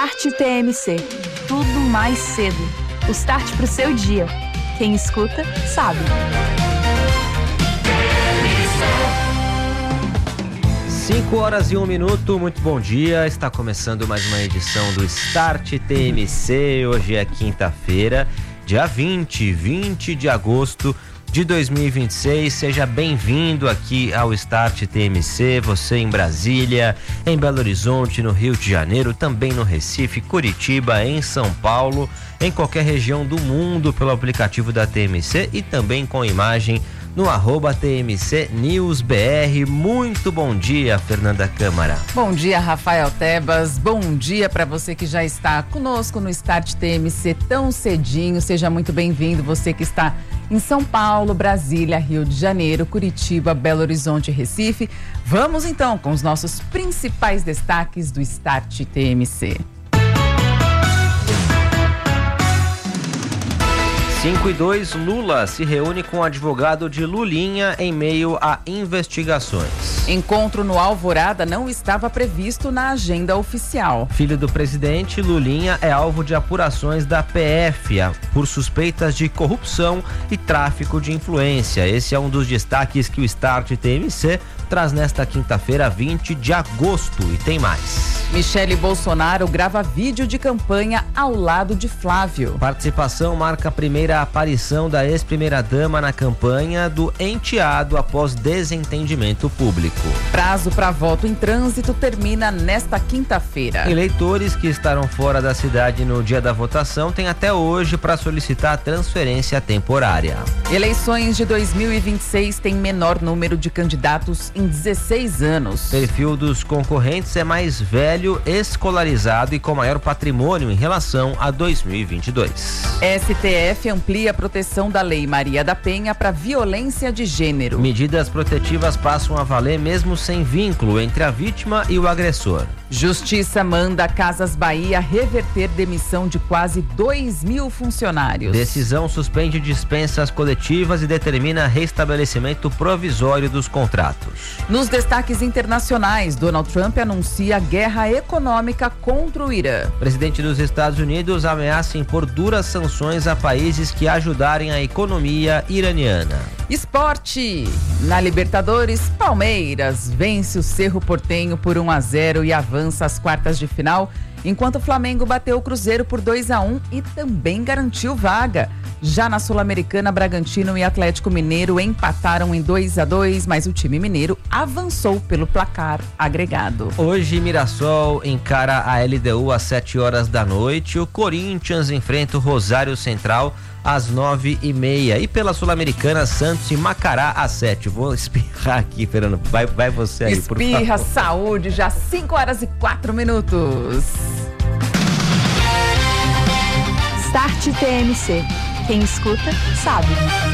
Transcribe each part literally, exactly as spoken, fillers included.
Start T M C. Tudo mais cedo. O start pro seu dia. Quem escuta, sabe. cinco horas e um minuto, muito bom dia. Está começando mais uma edição do Start T M C. Hoje é quinta-feira, dia vinte, vinte de agosto de dois mil e vinte e seis. Seja bem-vindo aqui ao Start T M C, você em Brasília, em Belo Horizonte, no Rio de Janeiro, também no Recife, Curitiba, em São Paulo, em qualquer região do mundo pelo aplicativo da T M C e também com imagem no arroba T M C News B R. Muito bom dia, Fernanda Câmara. Bom dia, Rafael Tebas. Bom dia para você que já está conosco no Start T M C tão cedinho. Seja muito bem-vindo, você que está em São Paulo, Brasília, Rio de Janeiro, Curitiba, Belo Horizonte e Recife. Vamos então com os nossos principais destaques do Start T M C. cinco e dois, Lula se reúne com o advogado de Lulinha em meio a investigações. Encontro no Alvorada não estava previsto na agenda oficial. Filho do presidente, Lulinha é alvo de apurações da P F por suspeitas de corrupção e tráfico de influência. Esse é um dos destaques que o Start T M C traz nesta quinta-feira, vinte de agosto. E tem mais. Michele Bolsonaro grava vídeo de campanha ao lado de Flávio. Participação marca a primeira aparição da ex-primeira-dama na campanha do enteado após desentendimento público. Prazo para voto em trânsito termina nesta quinta-feira. Eleitores que estarão fora da cidade no dia da votação têm até hoje para solicitar transferência temporária. Eleições de dois mil e vinte e seis têm menor número de candidatos em dezesseis anos. Perfil dos concorrentes é mais velho, escolarizado e com maior patrimônio em relação a dois mil e vinte e dois. S T F amplia a proteção da Lei Maria da Penha para violência de gênero. Medidas protetivas passam a valer mesmo sem vínculo entre a vítima e o agressor. Justiça manda Casas Bahia reverter demissão de quase dois mil funcionários. Decisão suspende dispensas coletivas e determina restabelecimento provisório dos contratos. Nos destaques internacionais, Donald Trump anuncia guerra econômica contra o Irã. O presidente dos Estados Unidos ameaça impor duras sanções a países que ajudarem a economia iraniana. Esporte. Na Libertadores, Palmeiras vence o Cerro Porteño por um a zero e avança às quartas de final, enquanto o Flamengo bateu o Cruzeiro por dois a um e também garantiu vaga. Já na Sul-Americana, Bragantino e Atlético Mineiro empataram em dois a dois, mas o time mineiro avançou pelo placar agregado. Hoje, Mirassol encara a L D U às sete horas da noite. O Corinthians enfrenta o Rosário Central às nove e meia. E pela Sul-Americana, Santos e Macará às sete. Vou espirrar aqui, Fernando. Vai, vai você aí, Espirra, por favor. Espirra, saúde, já cinco horas e quatro minutos. Start T M C. Quem escuta, sabe.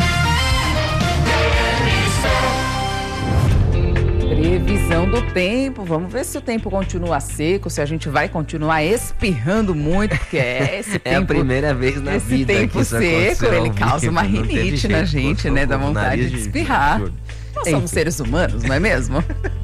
Previsão do tempo, vamos ver se o tempo continua seco, se a gente vai continuar espirrando muito, porque é esse tempo... É a primeira vez na esse vida tempo que isso seco, ele vivo, causa uma rinite na gente, né? Dá vontade de espirrar. Nós Enfim. somos seres humanos, não é mesmo?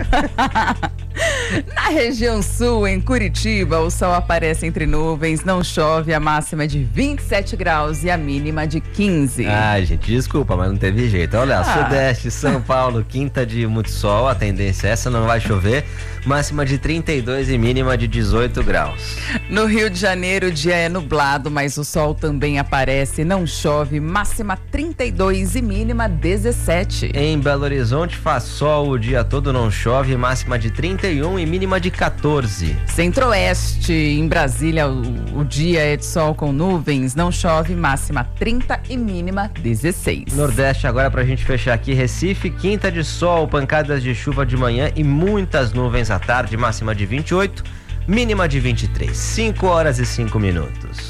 Na região sul, em Curitiba, o sol aparece entre nuvens, não chove, a máxima é de vinte e sete graus e a mínima de quinze. Ah, gente, desculpa, mas não teve jeito. Olha, Ah. Sudeste, São Paulo, quinta de muito sol, a tendência é essa, não vai chover. Máxima de trinta e dois e mínima de dezoito graus. No Rio de Janeiro, o dia é nublado, mas o sol também aparece, não chove, máxima trinta e dois e mínima dezessete. Em Belo Horizonte faz sol o dia todo, não chove, máxima de trinta e um e mínima de quatorze. Centro-Oeste, em Brasília, o, o dia é de sol com nuvens, não chove, máxima trinta e mínima dezesseis. Nordeste agora pra gente fechar aqui, Recife, quinta de sol, pancadas de chuva de manhã e muitas nuvens à tarde, máxima de vinte e oito, mínima de vinte e três. cinco horas e cinco minutos.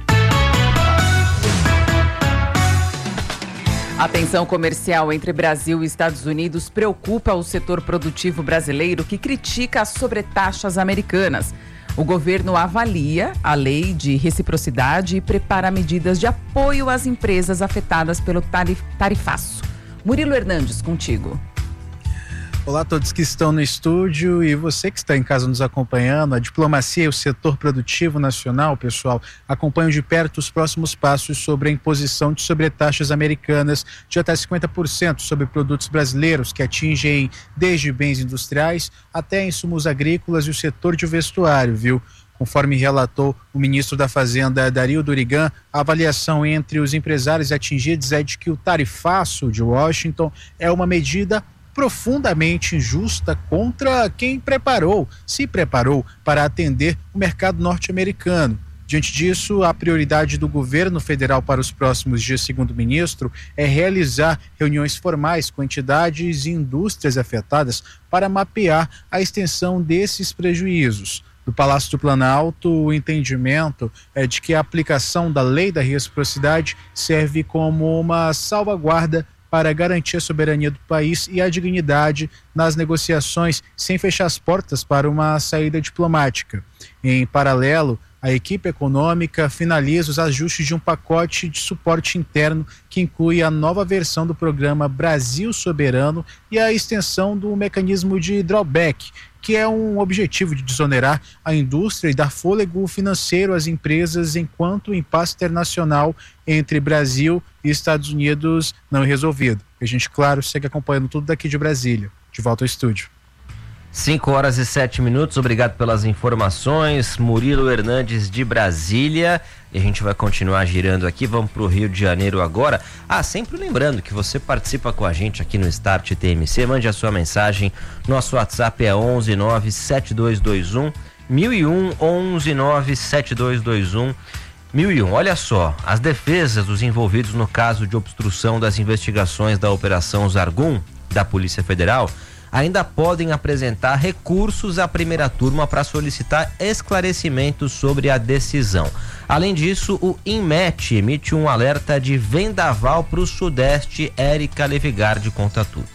A tensão comercial entre Brasil e Estados Unidos preocupa o setor produtivo brasileiro, que critica as sobretaxas americanas. O governo avalia a lei de reciprocidade e prepara medidas de apoio às empresas afetadas pelo tarif- tarifaço. Murilo Hernandes, contigo. Olá a todos que estão no estúdio e você que está em casa nos acompanhando. A diplomacia e o setor produtivo nacional, pessoal, acompanham de perto os próximos passos sobre a imposição de sobretaxas americanas de até cinquenta por cento sobre produtos brasileiros, que atingem desde bens industriais até insumos agrícolas e o setor de vestuário, viu? Conforme relatou o ministro da Fazenda, Dario Durigan, a avaliação entre os empresários atingidos é de que o tarifaço de Washington é uma medida profundamente injusta contra quem preparou, se preparou para atender o mercado norte-americano. Diante disso, a prioridade do governo federal para os próximos dias, segundo o ministro, é realizar reuniões formais com entidades e indústrias afetadas para mapear a extensão desses prejuízos. Do Palácio do Planalto, o entendimento é de que a aplicação da lei da reciprocidade serve como uma salvaguarda para garantir a soberania do país e a dignidade nas negociações, sem fechar as portas para uma saída diplomática. Em paralelo, a equipe econômica finaliza os ajustes de um pacote de suporte interno que inclui a nova versão do programa Brasil Soberano e a extensão do mecanismo de drawback, que é um objetivo de desonerar a indústria e dar fôlego financeiro às empresas enquanto o impasse internacional entre Brasil e Estados Unidos não é resolvido. A gente, claro, segue acompanhando tudo daqui de Brasília. De volta ao estúdio. cinco horas e sete minutos, obrigado pelas informações, Murilo Hernandes de Brasília, e a gente vai continuar girando aqui, vamos para o Rio de Janeiro agora. Ah, sempre lembrando que você participa com a gente aqui no Start T M C, mande a sua mensagem, nosso WhatsApp é onze nove sete dois dois um mil e um, onze nove sete dois dois um mil e um. Olha só, as defesas dos envolvidos no caso de obstrução das investigações da Operação Zargum, da Polícia Federal, ainda podem apresentar recursos à primeira turma para solicitar esclarecimentos sobre a decisão. Além disso, o INMET emite um alerta de vendaval para o Sudeste. Érica Levigardi conta tudo.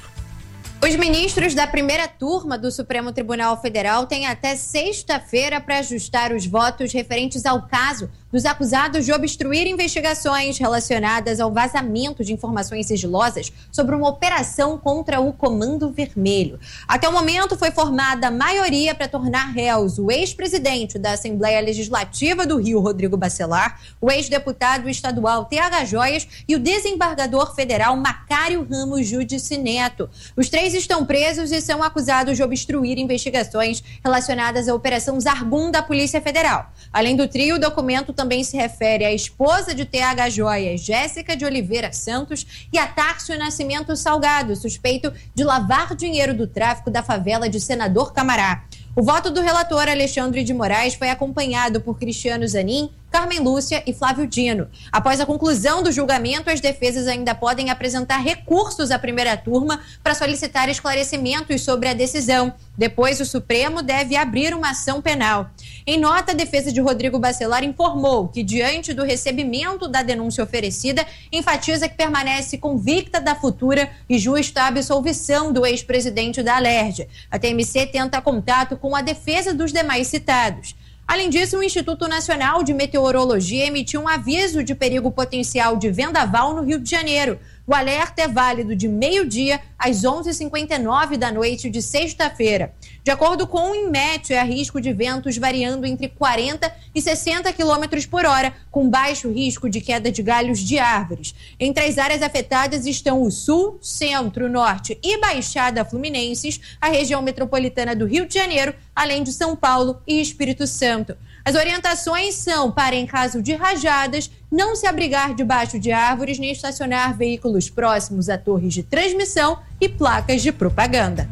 Os ministros da primeira turma do Supremo Tribunal Federal têm até sexta-feira para ajustar os votos referentes ao caso dos acusados de obstruir investigações relacionadas ao vazamento de informações sigilosas sobre uma operação contra o Comando Vermelho. Até o momento foi formada a maioria para tornar réus o ex-presidente da Assembleia Legislativa do Rio, Rodrigo Bacelar, o ex-deputado estadual T H Joias e o desembargador federal Macário Ramos Judici Neto. Os três estão presos e são acusados de obstruir investigações relacionadas à Operação Zargum da Polícia Federal. Além do trio, o documento também se refere à esposa de T H Joias, Jéssica de Oliveira Santos, e a Tárcio Nascimento Salgado, suspeito de lavar dinheiro do tráfico da favela de Senador Camará. O voto do relator Alexandre de Moraes foi acompanhado por Cristiano Zanin, Carmen Lúcia e Flávio Dino. Após a conclusão do julgamento, as defesas ainda podem apresentar recursos à primeira turma para solicitar esclarecimentos sobre a decisão. Depois, o Supremo deve abrir uma ação penal. Em nota, a defesa de Rodrigo Bacelar informou que, diante do recebimento da denúncia oferecida, enfatiza que permanece convicta da futura e justa absolvição do ex-presidente da Alerj. A T M C tenta contato com a defesa dos demais citados. Além disso, o Instituto Nacional de Meteorologia emitiu um aviso de perigo potencial de vendaval no Rio de Janeiro. O alerta é válido de meio-dia às onze e cinquenta e nove da noite de sexta-feira. De acordo com o INMET, há risco de ventos variando entre quarenta e sessenta quilômetros por hora, com baixo risco de queda de galhos de árvores. Entre as áreas afetadas estão o Sul, Centro, Norte e Baixada Fluminenses, a região metropolitana do Rio de Janeiro, além de São Paulo e Espírito Santo. As orientações são para, em caso de rajadas, não se abrigar debaixo de árvores nem estacionar veículos próximos a torres de transmissão e placas de propaganda.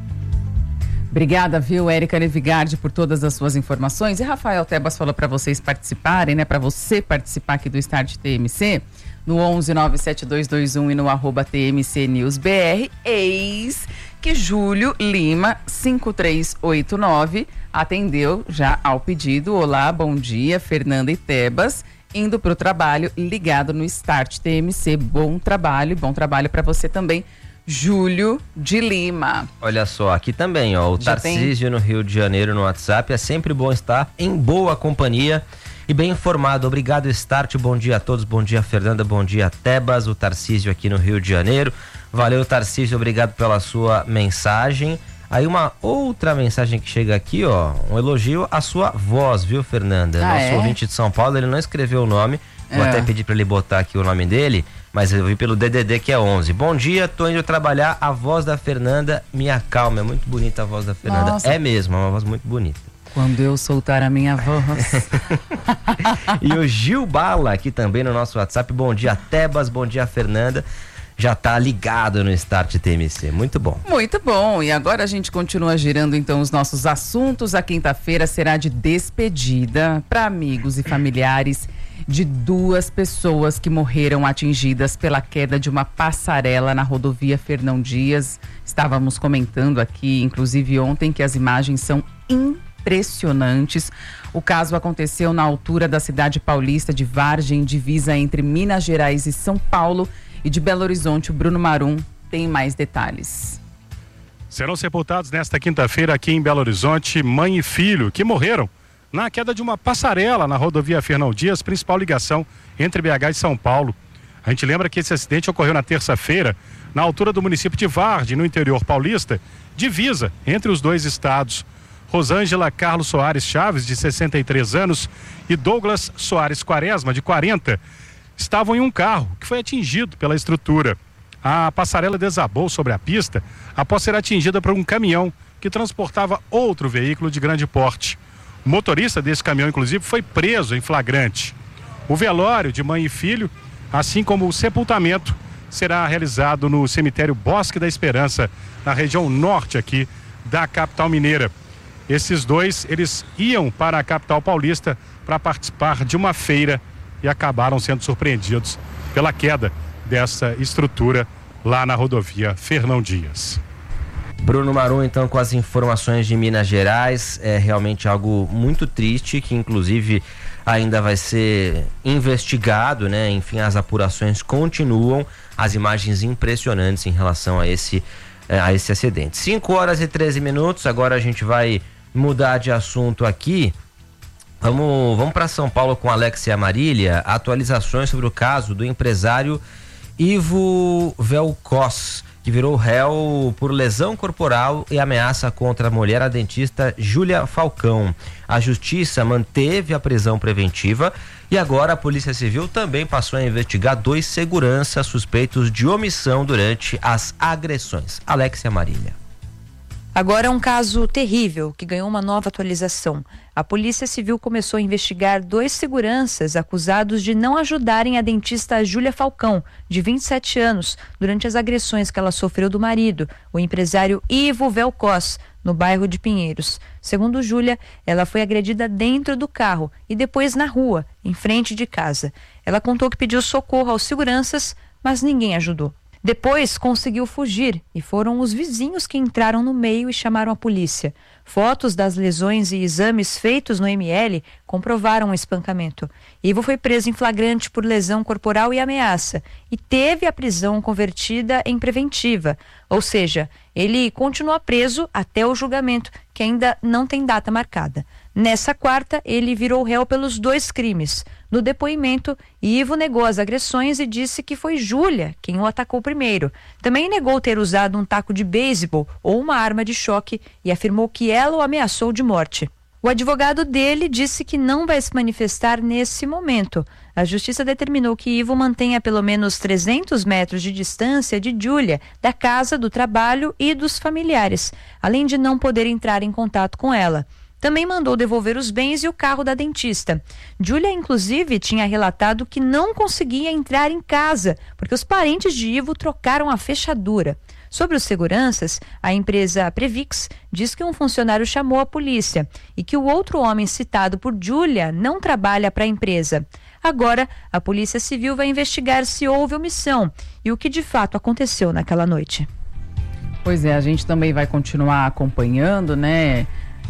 Obrigada, viu, Érica Levigardi, por todas as suas informações. E Rafael Tebas falou para vocês participarem, né? Para você participar aqui do Start T M C, no onze nove sete dois dois um e no arroba T M C News B R. Eis que Júlio Lima, cinco três oito nove, atendeu já ao pedido. Olá, bom dia, Fernanda e Tebas, indo para o trabalho, ligado no Start T M C. Bom trabalho, bom trabalho para você também, Júlio de Lima. Olha só, aqui também, ó, o Já Tarcísio tem? no Rio de Janeiro no WhatsApp. É sempre bom estar em boa companhia e bem informado. Obrigado, Start. Bom dia a todos. Bom dia, Fernanda. Bom dia, Tebas. O Tarcísio aqui no Rio de Janeiro. Valeu, Tarcísio. Obrigado pela sua mensagem. Aí uma outra mensagem que chega aqui, ó, um elogio à sua voz, viu, Fernanda? Ah, Nosso é? ouvinte de São Paulo, ele não escreveu o nome, vou É. até pedir para ele botar aqui o nome dele, mas eu vi pelo D D D que é onze. Bom dia, tô indo trabalhar, a voz da Fernanda me acalma, é muito bonita a voz da Fernanda. Nossa. É mesmo, é uma voz muito bonita. Quando eu soltar a minha voz. E o Gil Bala aqui também no nosso WhatsApp, bom dia Tebas, bom dia Fernanda, já tá ligado no Start T M C, muito bom. Muito bom, e agora a gente continua girando então os nossos assuntos. A quinta-feira será de despedida para amigos e familiares de duas pessoas que morreram atingidas pela queda de uma passarela na rodovia Fernão Dias. Estávamos comentando aqui, inclusive ontem, que as imagens são impressionantes. O caso aconteceu na altura da cidade paulista de Vargem, divisa entre Minas Gerais e São Paulo, e de Belo Horizonte. O Bruno Marum tem mais detalhes. Serão sepultados nesta quinta-feira aqui em Belo Horizonte mãe e filho que morreram na queda de uma passarela na rodovia Fernão Dias, principal ligação entre B H e São Paulo. A gente lembra que esse acidente ocorreu na terça-feira, na altura do município de Vargem, no interior paulista, divisa entre os dois estados. Rosângela Carlos Soares Chaves, de sessenta e três anos, e Douglas Soares Quaresma, de quarenta, estavam em um carro que foi atingido pela estrutura. A passarela desabou sobre a pista após ser atingida por um caminhão que transportava outro veículo de grande porte. O motorista desse caminhão, inclusive, foi preso em flagrante. O velório de mãe e filho, assim como o sepultamento, será realizado no cemitério Bosque da Esperança, na região norte aqui da capital mineira. Esses dois, eles iam para a capital paulista para participar de uma feira e acabaram sendo surpreendidos pela queda dessa estrutura lá na rodovia Fernão Dias. Bruno Marum, então, com as informações de Minas Gerais, é realmente algo muito triste, que inclusive ainda vai ser investigado, né? Enfim, as apurações continuam, as imagens impressionantes em relação a esse, a esse acidente. cinco horas e treze minutos, agora a gente vai mudar de assunto aqui. Vamos, vamos para São Paulo com Alexia Marília, atualizações sobre o caso do empresário Ivo Velkos, que virou réu por lesão corporal e ameaça contra a mulher, a dentista Júlia Falcão. A justiça manteve a prisão preventiva e agora a Polícia Civil também passou a investigar dois seguranças suspeitos de omissão durante as agressões. Alexia Marília. Agora é um caso terrível que ganhou uma nova atualização. A Polícia Civil começou a investigar dois seguranças acusados de não ajudarem a dentista Júlia Falcão, de vinte e sete anos, durante as agressões que ela sofreu do marido, o empresário Ivo Velkos, no bairro de Pinheiros. Segundo Júlia, ela foi agredida dentro do carro e depois na rua, em frente de casa. Ela contou que pediu socorro aos seguranças, mas ninguém ajudou. Depois conseguiu fugir e foram os vizinhos que entraram no meio e chamaram a polícia. Fotos das lesões e exames feitos no M L comprovaram o espancamento. Ivo foi preso em flagrante por lesão corporal e ameaça e teve a prisão convertida em preventiva. Ou seja, ele continua preso até o julgamento, que ainda não tem data marcada. Nessa quarta, ele virou réu pelos dois crimes. No depoimento, Ivo negou as agressões e disse que foi Júlia quem o atacou primeiro. Também negou ter usado um taco de beisebol ou uma arma de choque e afirmou que ela o ameaçou de morte. O advogado dele disse que não vai se manifestar nesse momento. A justiça determinou que Ivo mantenha pelo menos trezentos metros de distância de Júlia, da casa, do trabalho e dos familiares, além de não poder entrar em contato com ela. Também mandou devolver os bens e o carro da dentista. Júlia, inclusive, tinha relatado que não conseguia entrar em casa, porque os parentes de Ivo trocaram a fechadura. Sobre os seguranças, a empresa Previx diz que um funcionário chamou a polícia e que o outro homem citado por Júlia não trabalha para a empresa. Agora, a Polícia Civil vai investigar se houve omissão e o que de fato aconteceu naquela noite. Pois é, a gente também vai continuar acompanhando, né?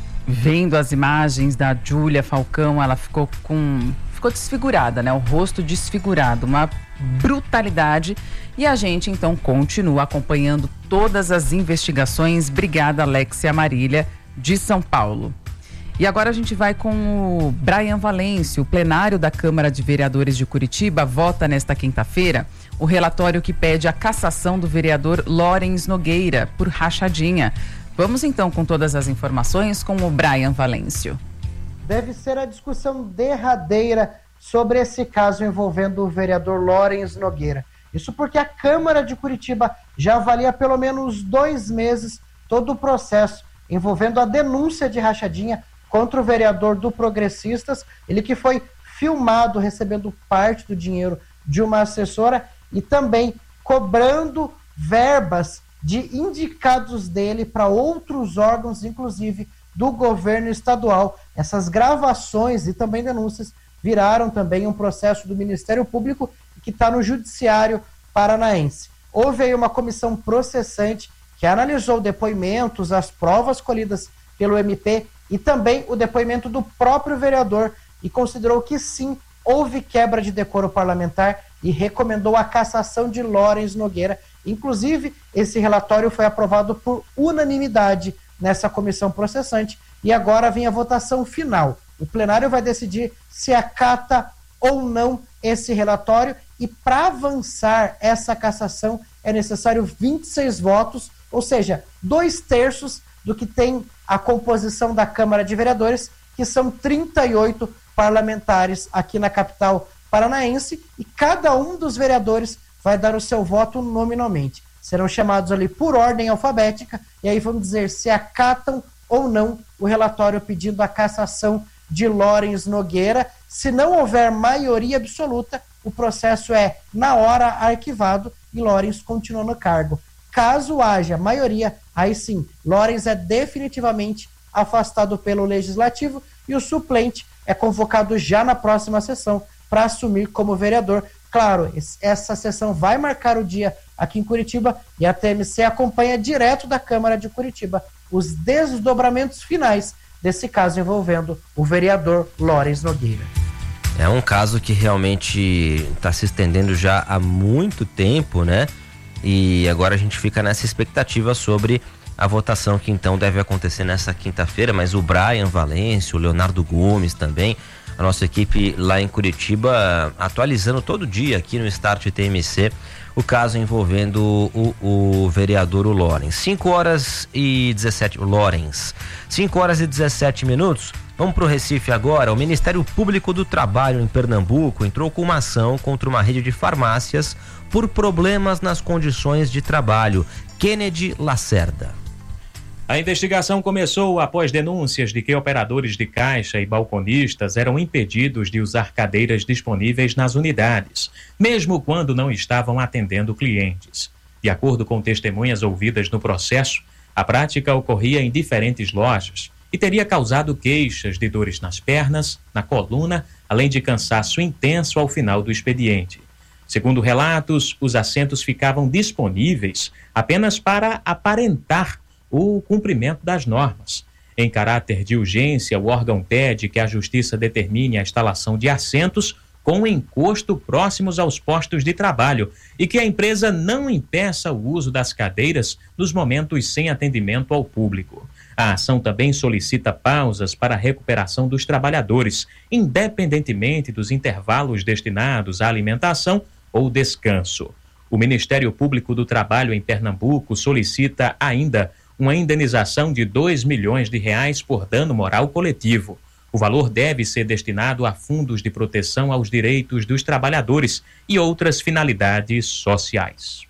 Vendo as imagens da Júlia Falcão, ela ficou com ficou desfigurada, né? O rosto desfigurado, uma brutalidade. E a gente então continua acompanhando todas as investigações. Obrigada, Alexia Marília, de São Paulo. E agora a gente vai com o Brian Valêncio. O plenário da Câmara de Vereadores de Curitiba vota nesta quinta-feira o relatório que pede a cassação do vereador Lawrence Nogueira por rachadinha. Vamos então com todas as informações com o Brian Valêncio. Deve ser a discussão derradeira sobre esse caso envolvendo o vereador Lawrence Nogueira. Isso porque a Câmara de Curitiba já avalia há pelo menos dois meses todo o processo envolvendo a denúncia de rachadinha contra o vereador do Progressistas, ele que foi filmado recebendo parte do dinheiro de uma assessora e também cobrando verbas de indicados dele para outros órgãos, inclusive do governo estadual. Essas gravações e também denúncias viraram também um processo do Ministério Público que está no Judiciário Paranaense. Houve aí uma comissão processante que analisou depoimentos, as provas colhidas pelo M P e também o depoimento do próprio vereador e considerou que sim, houve quebra de decoro parlamentar e recomendou a cassação de Lawrence Nogueira. Inclusive, esse relatório foi aprovado por unanimidade nessa comissão processante e agora vem a votação final. O plenário vai decidir se acata ou não esse relatório e para avançar essa cassação é necessário vinte e seis votos, ou seja, dois terços do que tem a composição da Câmara de Vereadores, que são trinta e oito parlamentares aqui na capital paranaense, e cada um dos vereadores vai dar o seu voto nominalmente. Serão chamados ali por ordem alfabética, e aí vamos dizer se acatam ou não o relatório pedindo a cassação de Lawrence Nogueira. Se não houver maioria absoluta, o processo é, na hora, arquivado e Lawrence continua no cargo. Caso haja maioria, aí sim, Lawrence é definitivamente afastado pelo Legislativo e o suplente é convocado já na próxima sessão para assumir como vereador. Claro, essa sessão vai marcar o dia aqui em Curitiba e a T M C acompanha direto da Câmara de Curitiba os desdobramentos finais desse caso envolvendo o vereador Lawrence Nogueira. É um caso que realmente está se estendendo já há muito tempo, né? E agora a gente fica nessa expectativa sobre a votação que então deve acontecer nessa quinta-feira, mas o Brian Valêncio, o Leonardo Gomes também, a nossa equipe lá em Curitiba, atualizando todo dia aqui no Start T M C o caso envolvendo o, o vereador o Lawrence. cinco horas e dezessete, o Lawrence. cinco horas e dezessete minutos. Vamos para o Recife agora. O Ministério Público do Trabalho em Pernambuco entrou com uma ação contra uma rede de farmácias por problemas nas condições de trabalho. Kennedy Lacerda. A investigação começou após denúncias de que operadores de caixa e balconistas eram impedidos de usar cadeiras disponíveis nas unidades, mesmo quando não estavam atendendo clientes. De acordo com testemunhas ouvidas no processo, a prática ocorria em diferentes lojas e teria causado queixas de dores nas pernas, na coluna, além de cansaço intenso ao final do expediente. Segundo relatos, os assentos ficavam disponíveis apenas para aparentar o cumprimento das normas. Em caráter de urgência, o órgão pede que a Justiça determine a instalação de assentos com encosto próximos aos postos de trabalho e que a empresa não impeça o uso das cadeiras nos momentos sem atendimento ao público. A ação também solicita pausas para a recuperação dos trabalhadores, independentemente dos intervalos destinados à alimentação ou descanso. O Ministério Público do Trabalho em Pernambuco solicita ainda uma indenização de dois milhões de reais por dano moral coletivo. O valor deve ser destinado a fundos de proteção aos direitos dos trabalhadores e outras finalidades sociais.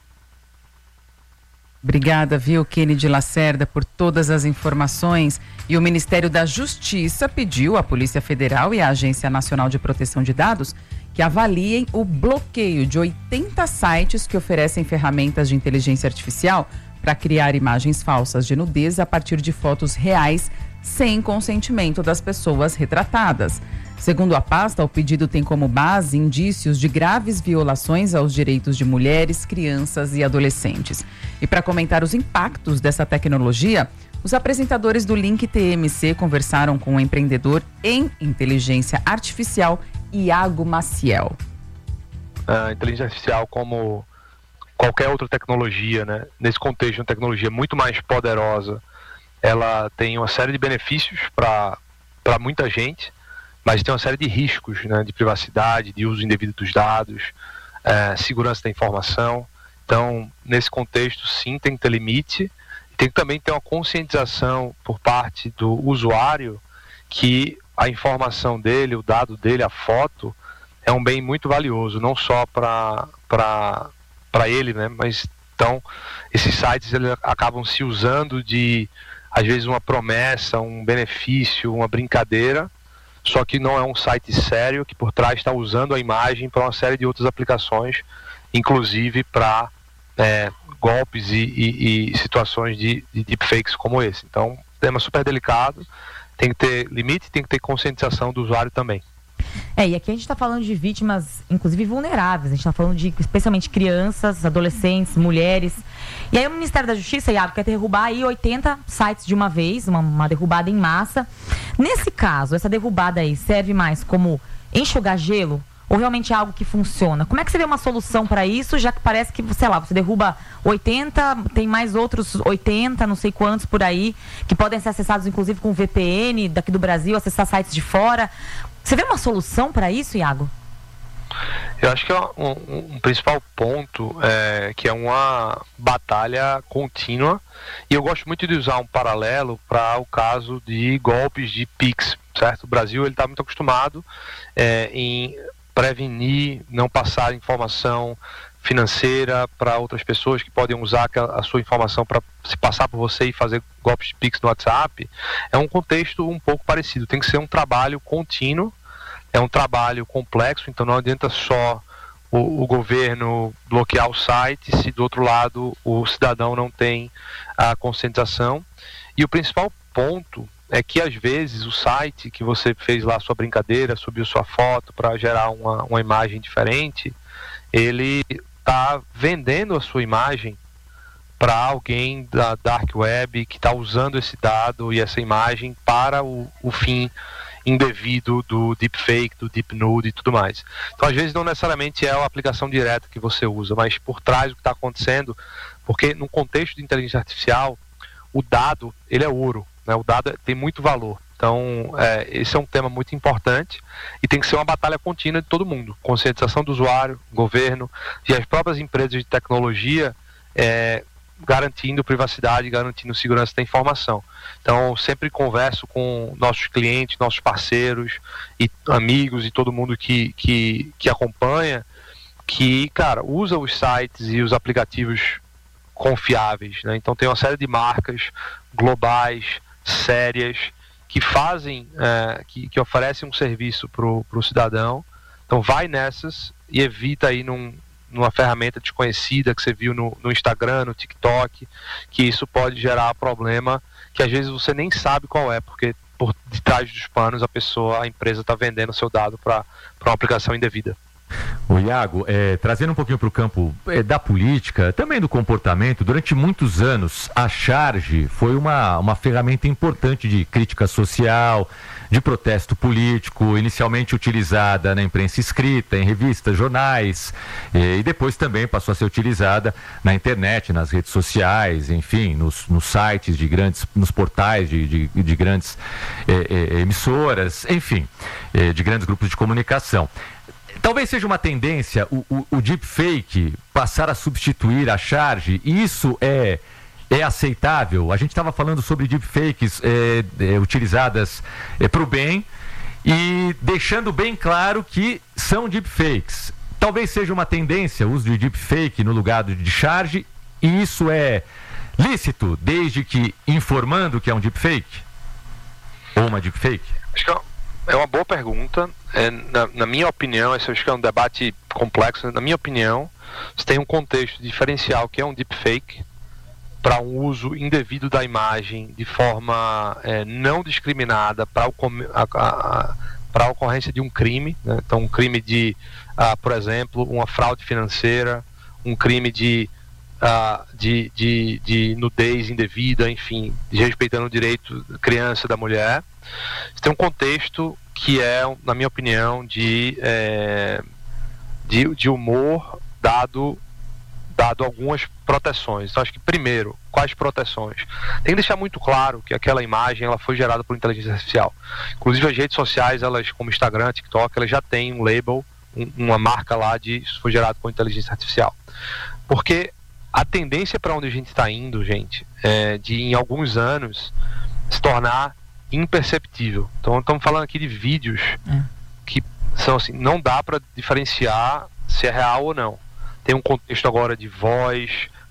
Obrigada, viu, Kennedy Lacerda, por todas as informações. E o Ministério da Justiça pediu à Polícia Federal e à Agência Nacional de Proteção de Dados que avaliem o bloqueio de oitenta sites que oferecem ferramentas de inteligência artificial para criar imagens falsas de nudez a partir de fotos reais sem consentimento das pessoas retratadas. Segundo a pasta, o pedido tem como base indícios de graves violações aos direitos de mulheres, crianças e adolescentes. E para comentar os impactos dessa tecnologia, os apresentadores do Link T M C conversaram com o empreendedor em inteligência artificial, Iago Maciel. A inteligência artificial, como qualquer outra tecnologia, né? Nesse contexto, uma tecnologia muito mais poderosa, ela tem uma série de benefícios para para muita gente, mas tem uma série de riscos, né? De privacidade, de uso indevido dos dados, é, segurança da informação. Então, nesse contexto, sim, tem que ter limite, tem que também ter uma conscientização por parte do usuário que a informação dele, o dado dele, a foto, é um bem muito valioso, não só para para ele, né? Mas então esses sites eles acabam se usando de, às vezes, uma promessa, um benefício, uma brincadeira, só que não é um site sério que por trás está usando a imagem para uma série de outras aplicações, inclusive para é, golpes e, e, e situações de, de deepfakes como esse. Então, tema super delicado, tem que ter limite, tem que ter conscientização do usuário também. É, e aqui a gente está falando de vítimas, inclusive vulneráveis, a gente está falando de especialmente crianças, adolescentes, mulheres. E aí o Ministério da Justiça, Iago, quer derrubar aí oitenta sites de uma vez, uma, uma derrubada em massa. Nesse caso, essa derrubada aí serve mais como enxugar gelo? Ou realmente é algo que funciona? Como é que você vê uma solução para isso, já que parece que, sei lá, você derruba oitenta, tem mais outros oitenta, não sei quantos por aí, que podem ser acessados inclusive com V P N daqui do Brasil, acessar sites de fora. Você vê uma solução para isso, Iago? Eu acho que é um, um, um principal ponto é que é uma batalha contínua, e eu gosto muito de usar um paralelo para o caso de golpes de Pix, certo? O Brasil ele está muito acostumado é, em prevenir, não passar informação financeira para outras pessoas que podem usar a sua informação para se passar por você e fazer golpes de Pix no WhatsApp. É um contexto um pouco parecido, tem que ser um trabalho contínuo, é um trabalho complexo, então não adianta só o, o governo bloquear o site se do outro lado o cidadão não tem a conscientização. E o principal ponto é que às vezes o site que você fez lá sua brincadeira, subiu sua foto para gerar uma, uma imagem diferente, ele está vendendo a sua imagem para alguém da Dark Web que está usando esse dado e essa imagem para o, o fim indevido do deepfake, do deep nude e tudo mais. Então, às vezes, não necessariamente é a aplicação direta que você usa, mas por trás do que está acontecendo, porque no contexto de inteligência artificial, o dado, ele é ouro, né? O dado tem muito valor. Então, é, esse é um tema muito importante e tem que ser uma batalha contínua de todo mundo. Conscientização do usuário, governo e as próprias empresas de tecnologia é, garantindo privacidade, garantindo segurança da informação. Então, sempre converso com nossos clientes, nossos parceiros e amigos e todo mundo que, que, que acompanha, que, cara, usa os sites e os aplicativos confiáveis, né? Então, tem uma série de marcas globais, sérias, que fazem, é, que, que oferecem um serviço para o cidadão. Então, vai nessas e evita aí num numa ferramenta desconhecida que você viu no, no Instagram, no TikTok, que isso pode gerar problema que às vezes você nem sabe qual é, porque por detrás dos panos a pessoa, a empresa está vendendo o seu dado para uma aplicação indevida. O Iago, é, trazendo um pouquinho para o campo é, da política, também do comportamento, durante muitos anos a Charge foi uma, uma ferramenta importante de crítica social, de protesto político, inicialmente utilizada na imprensa escrita, em revistas, jornais, e, e depois também passou a ser utilizada na internet, nas redes sociais, enfim, nos, nos sites de grandes, nos portais de, de, de grandes é, é, emissoras, enfim, é, de grandes grupos de comunicação. Talvez seja uma tendência o, o, o deepfake passar a substituir a Charge, e isso é, é aceitável? A gente estava falando sobre deepfakes é, é, utilizadas é, para o bem e deixando bem claro que são deepfakes. Talvez seja uma tendência o uso de deepfake no lugar de Charge, e isso é lícito desde que informando que é um deepfake? Ou uma deepfake? Acho que é É uma boa pergunta. É, na, na minha opinião, esse acho que é um debate complexo. Na minha opinião, você tem um contexto diferencial que é um deepfake para um uso indevido da imagem de forma é, não discriminada para a, a, a ocorrência de um crime, né? Então, um crime de, ah, por exemplo, uma fraude financeira, um crime de, ah, de, de, de nudez indevida, enfim, desrespeitando o direito da criança e da mulher. Você tem um contexto que é, na minha opinião, de, é, de, de humor dado, dado algumas proteções. Então, acho que, primeiro, quais proteções? Tem que deixar muito claro que aquela imagem ela foi gerada por inteligência artificial. Inclusive, as redes sociais, elas, como Instagram, TikTok, elas já têm um label, um, uma marca lá de isso foi gerado por inteligência artificial. Porque a tendência para onde a gente está indo, gente, é de em alguns anos se tornar imperceptível. Então estamos falando aqui de vídeos é. que são assim, não dá para diferenciar se é real ou não. Tem um contexto agora de voz,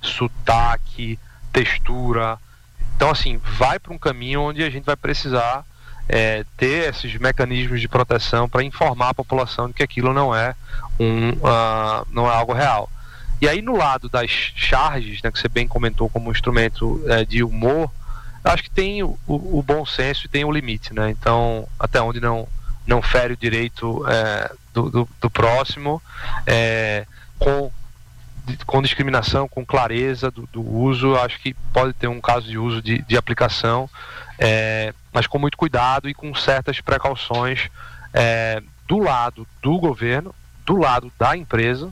sotaque, textura. Então assim, vai para um caminho onde a gente vai precisar é, ter esses mecanismos de proteção para informar a população de que aquilo não é um uh, não é algo real. E aí no lado das charges, né, que você bem comentou como um instrumento é, de humor, eu acho que tem o, o bom senso e tem o limite, né? Então, até onde não, não fere o direito é, do, do, do próximo, é, com, com discriminação, com clareza do, do uso, acho que pode ter um caso de uso de, de aplicação, é, mas com muito cuidado e com certas precauções é, do lado do governo, do lado da empresa,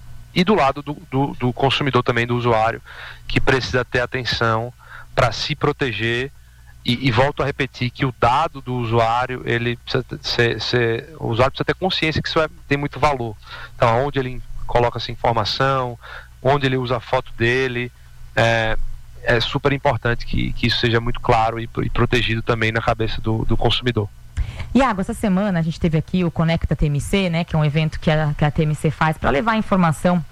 e do lado do, do, do consumidor também, do usuário, que precisa ter atenção para se proteger e, e volto a repetir que o dado do usuário, ele precisa ser, ser, o usuário precisa ter consciência que isso é, tem muito valor. Então, onde ele coloca essa informação, onde ele usa a foto dele, é, é super importante que, que isso seja muito claro e, e protegido também na cabeça do, do consumidor. Iago, essa semana a gente teve aqui o Conecta T M C, né, que é um evento que a, que a T M C faz para levar informação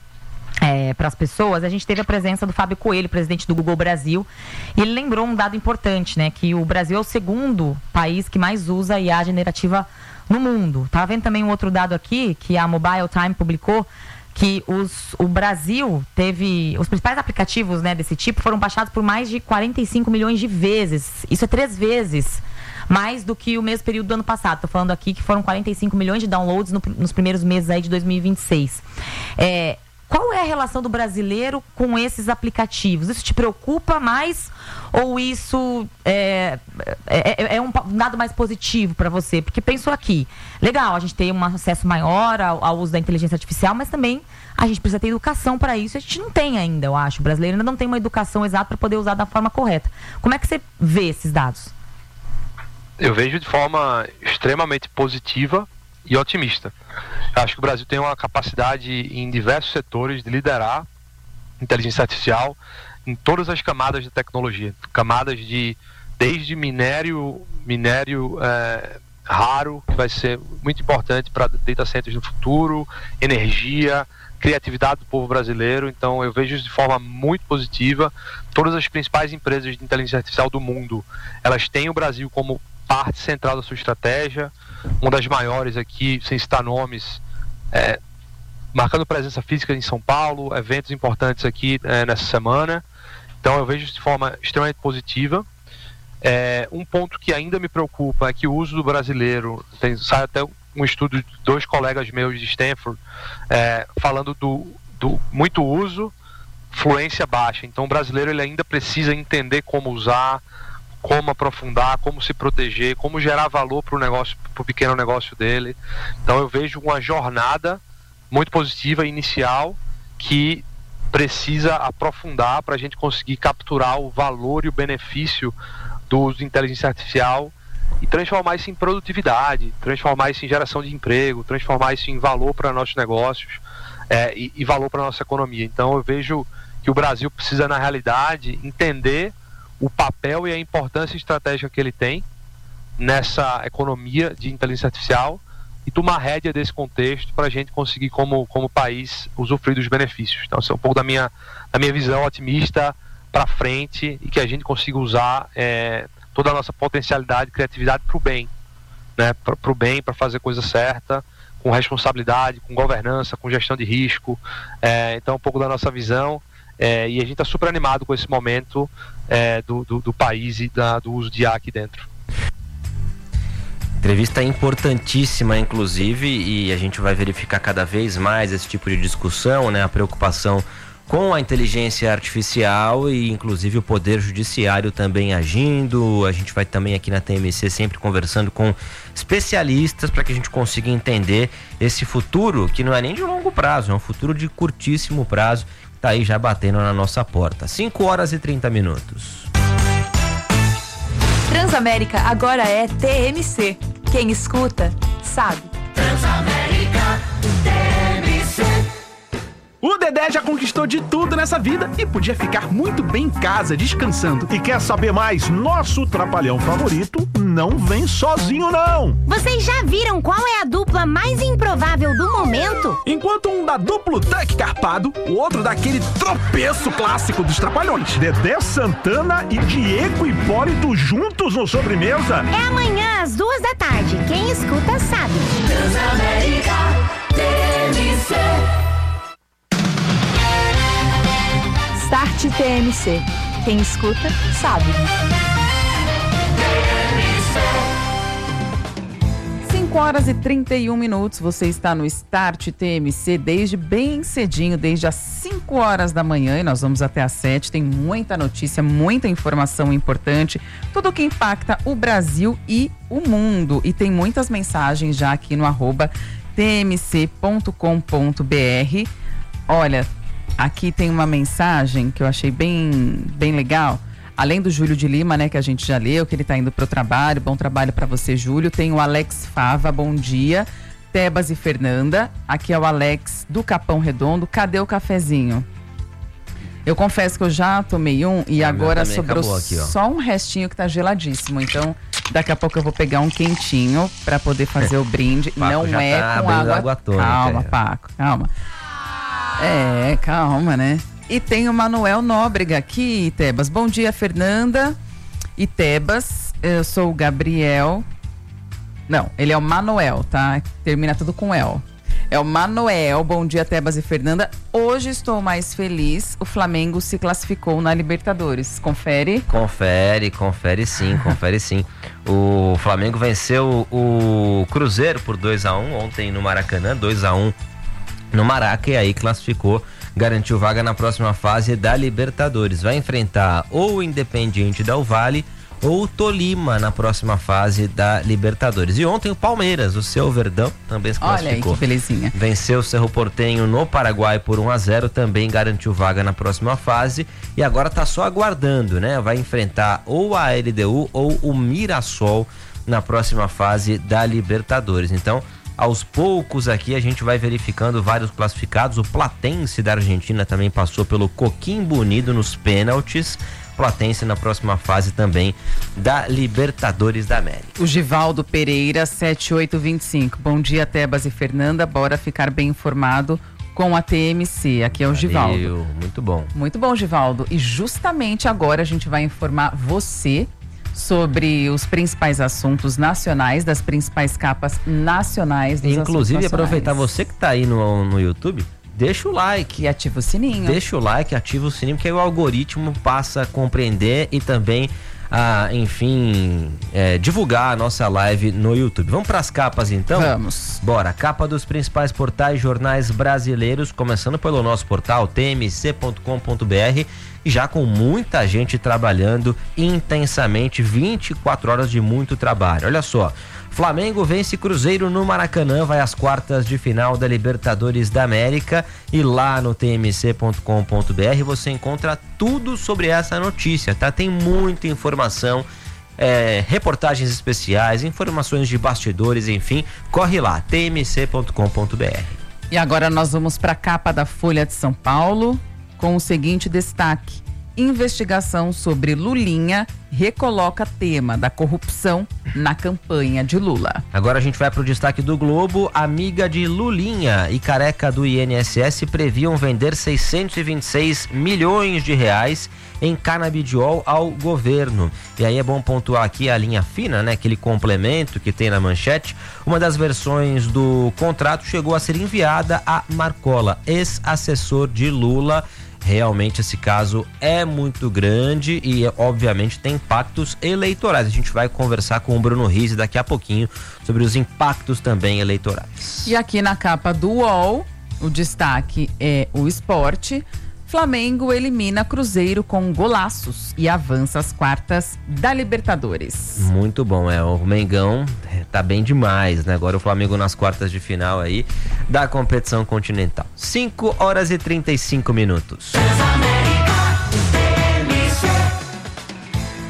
é, para as pessoas. A gente teve a presença do Fábio Coelho, presidente do Google Brasil, e ele lembrou um dado importante, né, que o Brasil é o segundo país que mais usa I A generativa no mundo. Tá vendo também um outro dado aqui que a Mobile Time publicou, que os, o Brasil teve, os principais aplicativos, né, desse tipo foram baixados por mais de quarenta e cinco milhões de vezes. Isso é três vezes mais do que o mesmo período do ano passado. Estou falando aqui que foram quarenta e cinco milhões de downloads no, nos primeiros meses aí de dois mil e vinte e seis. É, qual é a relação do brasileiro com esses aplicativos? Isso te preocupa mais ou isso é, é, é um dado mais positivo para você? Porque pensou aqui, legal, a gente tem um acesso maior ao, ao uso da inteligência artificial, mas também a gente precisa ter educação para isso. A gente não tem ainda, eu acho. O brasileiro ainda não tem uma educação exata para poder usar da forma correta. Como é que você vê esses dados? Eu vejo de forma extremamente positiva e otimista. Eu acho que o Brasil tem uma capacidade em diversos setores de liderar inteligência artificial em todas as camadas de tecnologia. Camadas de, desde minério, minério é, raro, que vai ser muito importante para data centers no futuro, energia, criatividade do povo brasileiro. Então eu vejo isso de forma muito positiva. Todas as principais empresas de inteligência artificial do mundo, elas têm o Brasil como parte central da sua estratégia. Uma das maiores aqui, sem citar nomes, é, marcando presença física em São Paulo, eventos importantes aqui é, nessa semana. Então eu vejo isso de forma extremamente positiva. É, um ponto que ainda me preocupa é que o uso do brasileiro, tem, sai até um estudo de dois colegas meus de Stanford é, falando do, do muito uso, fluência baixa. Então o brasileiro ele ainda precisa entender como usar, como aprofundar, como se proteger, como gerar valor para o negócio, para o pequeno negócio dele. Então eu vejo uma jornada muito positiva inicial que precisa aprofundar para a gente conseguir capturar o valor e o benefício do uso de inteligência artificial e transformar isso em produtividade, transformar isso em geração de emprego, transformar isso em valor para nossos negócios é, e, e valor para a nossa economia. Então eu vejo que o Brasil precisa, na realidade, entender o papel e a importância estratégica que ele tem nessa economia de inteligência artificial e tomar rédea desse contexto para a gente conseguir, como, como país, usufruir dos benefícios. Então, essa é um pouco da minha, da minha visão otimista para frente e que a gente consiga usar é, toda a nossa potencialidade e criatividade para o bem, né? Para o bem, para fazer coisa certa, com responsabilidade, com governança, com gestão de risco. É, então, um pouco da nossa visão. É, e a gente está super animado com esse momento é, do, do, do país e da, do uso de I A aqui dentro. Entrevista importantíssima, inclusive, e a gente vai verificar cada vez mais esse tipo de discussão, né? A preocupação com a inteligência artificial e, inclusive, o poder judiciário também agindo. A gente vai também aqui na T M C sempre conversando com especialistas para que a gente consiga entender esse futuro, que não é nem de longo prazo, é um futuro de curtíssimo prazo. Tá aí já batendo na nossa porta. cinco horas e trinta minutos. Transamérica agora é T M C. Quem escuta, sabe. Transamérica, T M C. O Dedé já conquistou de tudo nessa vida e podia ficar muito bem em casa, descansando. E quer saber mais? Nosso trapalhão favorito não vem sozinho, não. Vocês já viram qual é a dupla mais improvável do momento? Enquanto um dá duplo duck carpado, o outro dá aquele tropeço clássico dos trapalhões. Dedé Santana e Diego Hipólito juntos no Sobremesa? É amanhã às duas da tarde. Quem escuta sabe. Transamérica T M C. Start T M C. Quem escuta, sabe. cinco horas e trinta e um minutos. Você está no Start T M C desde bem cedinho, desde as cinco horas da manhã, e nós vamos até às sete. Tem muita notícia, muita informação importante, tudo que impacta o Brasil e o mundo. E tem muitas mensagens já aqui no arroba t m c ponto com ponto b r. Olha, aqui tem uma mensagem que eu achei bem, bem legal. Além do Júlio de Lima, né, que a gente já leu, que ele tá indo pro trabalho. Bom trabalho para você, Júlio. Tem o Alex Fava, bom dia. Tebas e Fernanda. Aqui é o Alex do Capão Redondo. Cadê o cafezinho? Eu confesso que eu já tomei um e ah, agora sobrou aqui, só um restinho que tá geladíssimo. Então, daqui a pouco eu vou pegar um quentinho para poder fazer o brinde. Não é tá com água. água tônica, calma, é. Paco, calma. É, calma, né? E tem o Manuel Nóbrega aqui, Tebas. Bom dia, Fernanda e Tebas. Eu sou o Gabriel. Não, ele é o Manuel, tá? Termina tudo com El. É o Manuel. Bom dia, Tebas e Fernanda. Hoje estou mais feliz. O Flamengo se classificou na Libertadores. Confere? Confere, confere sim, confere sim. O Flamengo venceu o Cruzeiro por dois a um ontem no Maracanã, dois a um no Maraca, e aí classificou, garantiu vaga na próxima fase da Libertadores. Vai enfrentar ou o Independiente Del Valle ou o Tolima na próxima fase da Libertadores. E ontem o Palmeiras, o seu Verdão, também se classificou. Olha aí, que belezinha. Venceu o Cerro Porteño no Paraguai por um a zero, também garantiu vaga na próxima fase e agora tá só aguardando, né? Vai enfrentar ou a L D U ou o Mirassol na próxima fase da Libertadores. Então, aos poucos aqui a gente vai verificando vários classificados. O Platense da Argentina também passou pelo Coquimbo Unido nos pênaltis. Platense na próxima fase também da Libertadores da América. O Givaldo Pereira, sete oito dois cinco. Bom dia, Tebas e Fernanda. Bora ficar bem informado com a T M C. Aqui é o Valeu, Givaldo. Muito bom. Muito bom, Givaldo. E justamente agora a gente vai informar você sobre os principais assuntos nacionais, das principais capas nacionais dos Inclusive, aproveitar você que está aí no, no YouTube, deixa o like. E ativa o sininho. Deixa o like, ativa o sininho, porque aí o algoritmo passa a compreender e também a, enfim, é, divulgar a nossa live no YouTube. Vamos para as capas então? Vamos. Bora, capa dos principais portais jornais brasileiros, começando pelo nosso portal t m c ponto com ponto b r, e já com muita gente trabalhando intensamente, vinte e quatro horas de muito trabalho. Olha só, Flamengo vence Cruzeiro no Maracanã, vai às quartas de final da Libertadores da América, e lá no t m c ponto com ponto b r você encontra tudo sobre essa notícia, tá? Tem muita informação, é, reportagens especiais, informações de bastidores, enfim, corre lá, t m c ponto com ponto b r. E agora nós vamos para a capa da Folha de São Paulo, com o seguinte destaque: investigação sobre Lulinha recoloca tema da corrupção na campanha de Lula. Agora a gente vai para o destaque do Globo. Amiga de Lulinha e careca do I N S S previam vender seiscentos e vinte e seis milhões de reais em canabidiol ao governo. E aí é bom pontuar aqui a linha fina, né? Aquele complemento que tem na manchete. Uma das versões do contrato chegou a ser enviada a Marcola, ex-assessor de Lula. Realmente esse caso é muito grande e obviamente tem impactos eleitorais. A gente vai conversar com o Bruno Rizzi daqui a pouquinho sobre os impactos também eleitorais. E aqui na capa do U O L, o destaque é o esporte. Flamengo elimina Cruzeiro com golaços e avança às quartas da Libertadores. Muito bom, é, o Mengão tá bem demais, né? Agora o Flamengo nas quartas de final aí da competição continental. cinco horas e trinta e cinco minutos.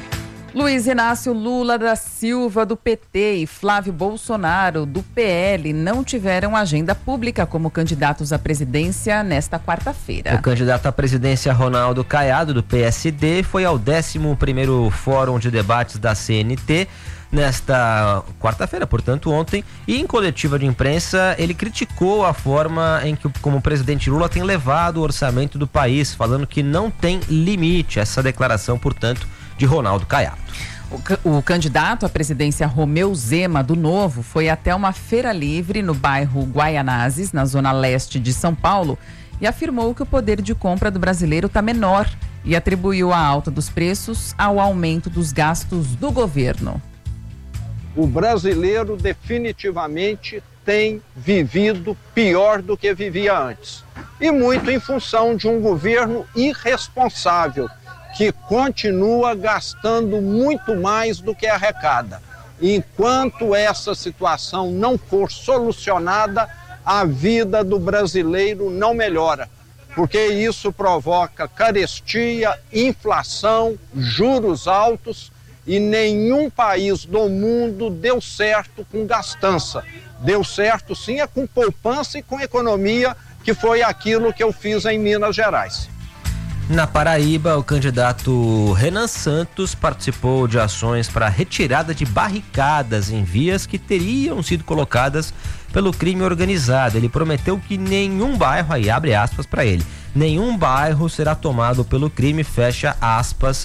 Luiz Inácio Lula da Silva, do P T, e Flávio Bolsonaro, do P L, não tiveram agenda pública como candidatos à presidência nesta quarta-feira. O candidato à presidência, Ronaldo Caiado, do P S D, foi ao décimo primeiro Fórum de Debates da C N T nesta quarta-feira, portanto ontem, e em coletiva de imprensa ele criticou a forma em que como o presidente Lula tem levado o orçamento do país, falando que não tem limite. Essa declaração, portanto, de Ronaldo Caiado. O, o candidato à presidência, Romeu Zema, do Novo, foi até uma feira livre no bairro Guaianazes, na zona leste de São Paulo, e afirmou que o poder de compra do brasileiro está menor e atribuiu a alta dos preços ao aumento dos gastos do governo. O brasileiro definitivamente tem vivido pior do que vivia antes. E muito em função de um governo irresponsável, que continua gastando muito mais do que arrecada. Enquanto essa situação não for solucionada, a vida do brasileiro não melhora, porque isso provoca carestia, inflação, juros altos, e nenhum país do mundo deu certo com gastança. Deu certo sim é com poupança e com economia, que foi aquilo que eu fiz em Minas Gerais. Na Paraíba, o candidato Renan Santos participou de ações para retirada de barricadas em vias que teriam sido colocadas pelo crime organizado. Ele prometeu que nenhum bairro, aí abre aspas para ele, nenhum bairro será tomado pelo crime, fecha aspas,